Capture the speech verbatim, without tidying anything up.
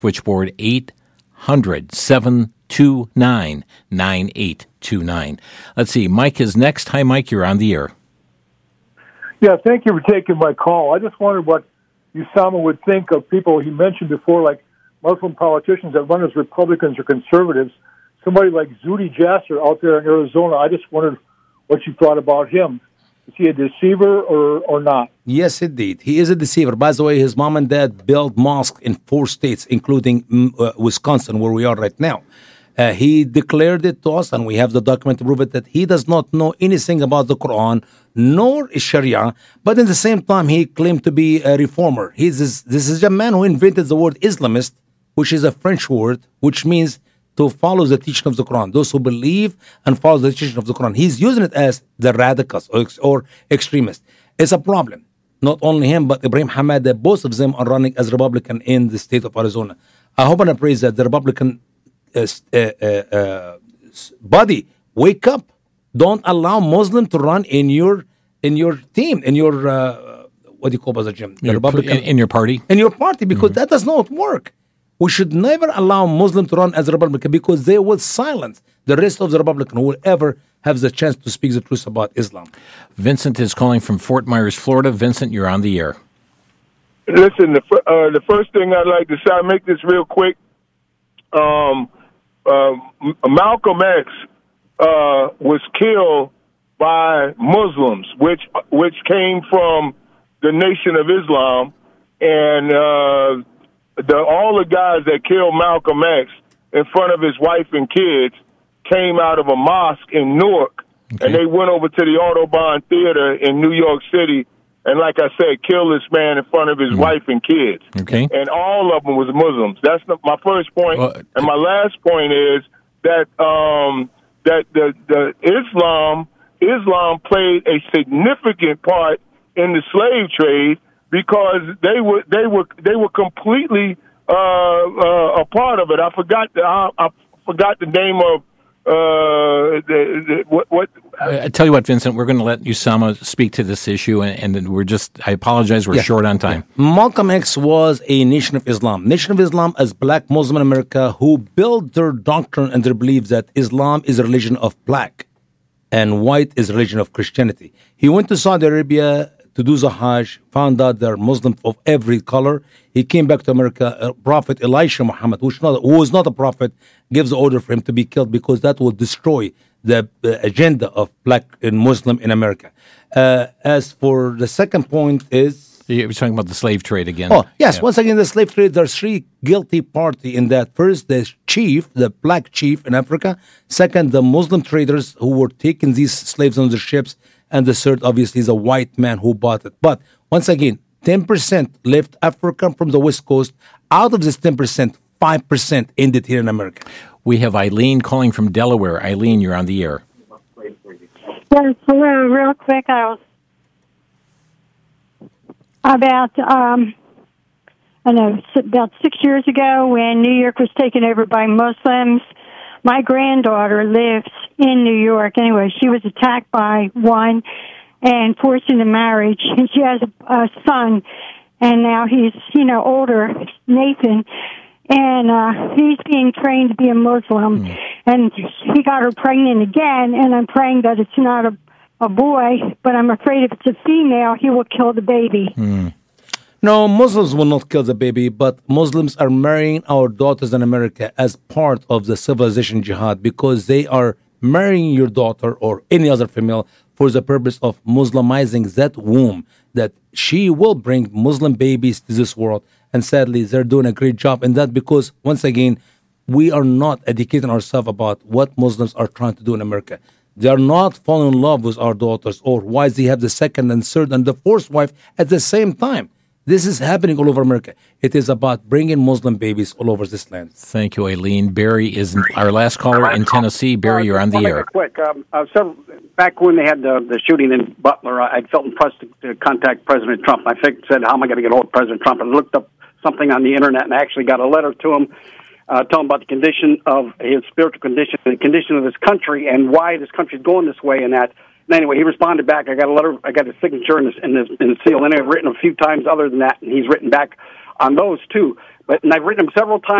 Switchboard eight hundred, seven two nine, nine eight two nine. Let's see. Mike is next. Hi, Mike. You're on the air. Yeah, thank you for taking my call. I just wondered what Usama would think of people he mentioned before, like Muslim politicians that run as Republicans or conservatives. Somebody like Zuhdi Jasser out there in Arizona. I just wondered what you thought about him. Is he a deceiver or, or not? Yes, indeed. He is a deceiver. By the way, his mom and dad built mosques in four states, including mm, uh, Wisconsin, where we are right now. Uh, he declared it to us, and we have the document to prove it, that he does not know anything about the Quran, nor Sharia, but at the same time, he claimed to be a reformer. He's this, this is a man who invented the word Islamist, which is a French word, which means to follow the teaching of the Quran. Those who believe and follow the teaching of the Quran. He's using it as the radicals or, or extremists. It's a problem. Not only him, but Ibrahim Hamada, both of them are running as Republican in the state of Arizona. I hope and I pray that the Republican uh, uh, uh, body wake up. Don't allow Muslim to run in your in your team, in your, uh, what do you call it, the gym? The Your, Republican, in, in your party? in your party, because mm-hmm. that does not work. We should never allow Muslim to run as a Republican because they will silence the rest of the Republican who will ever have the chance to speak the truth about Islam. Vincent is calling from Fort Myers, Florida. Vincent, you're on the air. Listen, the, uh, the first thing I'd like to say, I'll make this real quick. Um, uh, Malcolm X uh, was killed by Muslims, which which came from the Nation of Islam, and uh, The, all the guys that killed Malcolm X in front of his wife and kids came out of a mosque in Newark, okay. and they went over to the Audubon Theater in New York City, and like I said, killed this man in front of his mm. wife and kids. Okay. And all of them was Muslims. That's the, my first point. Well, and my last point is that um, that the, the Islam Islam played a significant part in the slave trade, because they were they were they were completely uh, uh, a part of it. I forgot the I, I forgot the name of uh, the, the, what. what I tell you what, Vincent, we're going to let Usama speak to this issue, and, and we're just. I apologize, we're yeah. short on time. Yeah. Malcolm X was a Nation of Islam. Nation of Islam is black Muslim in America who built their doctrine and their belief that Islam is a religion of black, and white is a religion of Christianity. He went to Saudi Arabia to do the Hajj, found out there are Muslims of every color. He came back to America. Uh, Prophet Elisha Muhammad, who is, not, who is not a prophet, gives the order for him to be killed because that will destroy the uh, agenda of black and Muslim in America. Uh, as for the second point is... You're talking about the slave trade again. Oh, yes. Yeah. Once again, the slave trade, there's three guilty parties in that. First, the chief, the black chief in Africa. Second, the Muslim traders who were taking these slaves on their ships. And the third, obviously, is a white man who bought it. But once again, ten percent left Africa from the West Coast. Out of this ten percent, five percent ended here in America. We have Eileen calling from Delaware. Eileen, you're on the air. Yes, hello, real quick. I was about, um, I know, about six years ago when New York was taken over by Muslims. My granddaughter lives in New York. Anyway, she was attacked by one and forced into marriage. And she has a, a son, and now he's, you know, older, Nathan, and uh, he's being trained to be a Muslim. Mm. And he got her pregnant again, and I'm praying that it's not a, a boy, but I'm afraid if it's a female, he will kill the baby. Mm. No, Muslims will not kill the baby, but Muslims are marrying our daughters in America as part of the civilization jihad because they are marrying your daughter or any other female for the purpose of Muslimizing that womb, that she will bring Muslim babies to this world. And sadly, they're doing a great job in that because, once again, we are not educating ourselves about what Muslims are trying to do in America. They are not falling in love with our daughters or why they have the second and third and the fourth wife at the same time. This is happening all over America. It is about bringing Muslim babies all over this land. Thank you, Eileen. Barry is our last caller in Tennessee. Barry, you're on the air. Quick, um, uh, several, back when they had the, the shooting in Butler, I, I felt impressed to, to contact President Trump. I think, said, how am I going to get hold of President Trump? And I looked up something on the internet and I actually got a letter to him uh, telling about the condition of his spiritual condition, the condition of this country, and why this country is going this way and that. And anyway, he responded back. I got a letter. I got his signature in, this, in, this, in the seal. And I've written a few times other than that, and he's written back. on those too. But and I've written him several times.